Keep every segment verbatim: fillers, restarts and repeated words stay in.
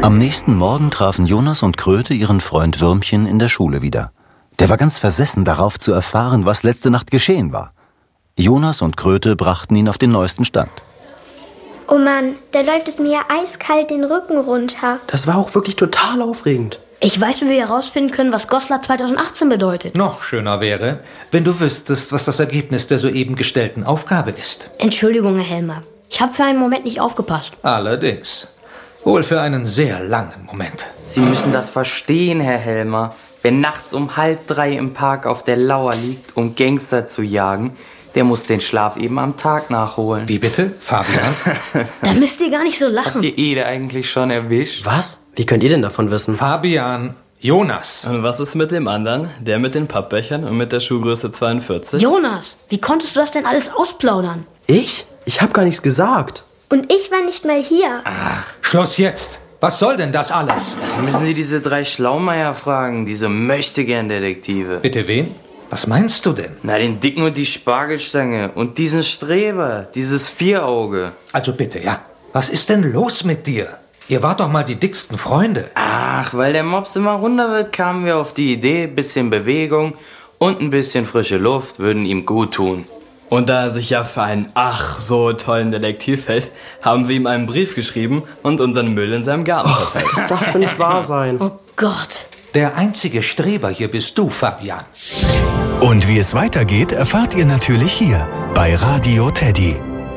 Am nächsten Morgen trafen Jonas und Kröte ihren Freund Würmchen in der Schule wieder. Der war ganz versessen darauf zu erfahren, was letzte Nacht geschehen war. Jonas und Kröte brachten ihn auf den neuesten Stand. Oh Mann, da läuft es mir eiskalt den Rücken runter. Das war auch wirklich total aufregend. Ich weiß, wie wir herausfinden können, was Goslar zweitausendachtzehn bedeutet. Noch schöner wäre, wenn du wüsstest, was das Ergebnis der soeben gestellten Aufgabe ist. Entschuldigung, Herr Helmer. Ich habe für einen Moment nicht aufgepasst. Allerdings. Wohl für einen sehr langen Moment. Sie müssen das verstehen, Herr Helmer. Wer nachts um halb drei im Park auf der Lauer liegt, um Gangster zu jagen, der muss den Schlaf eben am Tag nachholen. Wie bitte, Fabian? Da müsst ihr gar nicht so lachen. Habt ihr Ede eigentlich schon erwischt? Was? Wie könnt ihr denn davon wissen? Fabian, Jonas. Und was ist mit dem anderen? Der mit den Pappbechern und mit der Schuhgröße zweiundvierzig? Jonas, wie konntest du das denn alles ausplaudern? Ich? Ich hab gar nichts gesagt. Und ich war nicht mal hier. Ach, Schluss jetzt. Was soll denn das alles? Das müssen Sie diese drei Schlaumeier fragen, diese Möchtegern-Detektive. Bitte wen? Was meinst du denn? Na, den Dicken und die Spargelstange und diesen Streber, dieses Vierauge. Also bitte, ja. Was ist denn los mit dir? Ihr wart doch mal die dicksten Freunde. Ach, weil der Mops immer runder wird, kamen wir auf die Idee, bisschen Bewegung und ein bisschen frische Luft würden ihm gut tun. Und da er sich ja für einen ach so tollen Detektiv hält, haben wir ihm einen Brief geschrieben und unseren Müll in seinem Garten verteilt. Das darf doch nicht wahr sein. Oh Gott. Der einzige Streber hier bist du, Fabian. Und wie es weitergeht, erfahrt ihr natürlich hier bei Radio Teddy.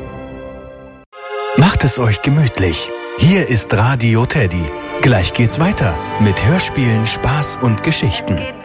Macht es euch gemütlich. Hier ist Radio Teddy. Gleich geht's weiter mit Hörspielen, Spaß und Geschichten.